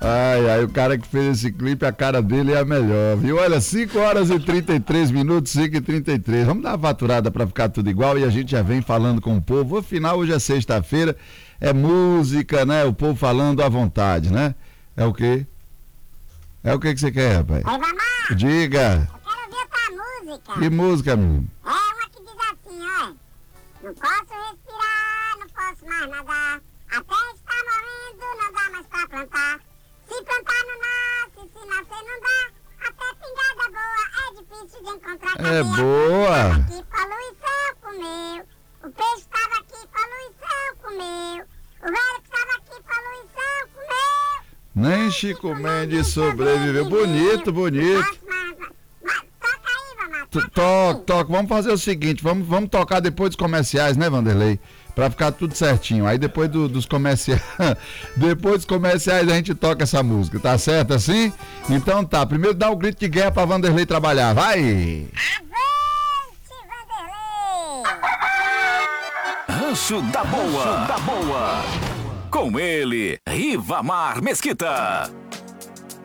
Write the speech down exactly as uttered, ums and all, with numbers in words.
Ai, ai, o cara que fez esse clipe, a cara dele é a melhor, viu? Olha, cinco horas e trinta e três minutos, cinco e trinta e três. Vamos dar uma faturada pra ficar tudo igual e a gente já vem falando com o povo. Afinal, hoje é sexta-feira, é música, né? O povo falando à vontade, né? É o quê? É o que que você quer, rapaz? Oi, mamãe. Diga. Eu quero ouvir outra música. Que música, menino? É uma que diz assim, ó. Não posso respirar, não posso mais nadar. A terra está morrendo, não dá mais pra plantar. Se plantar não nasce, se nascer não dá. Até pingada boa é difícil de encontrar. É Cadê boa. a aqui, poluição comeu. O peixe estava aqui, poluição comeu. O velho que estava aqui, poluição comeu. Nem Chico Mendes sobreviveu. Bonito, bonito. Mas, mas, mas, toca aí, mamãe. T- Toca Toca, aí. toca. Vamos fazer o seguinte, vamos, vamos tocar depois dos comerciais, né, Vanderlei? Pra ficar tudo certinho. Aí depois do- dos comerciais, depois dos comerciais a gente toca essa música, tá certo assim? Então tá, primeiro dá um grito de guerra pra Vanderlei trabalhar, vai! Avante, Vanderlei! Rancho da Boa. Rancho da Boa. Com ele, Rivamar Mesquita.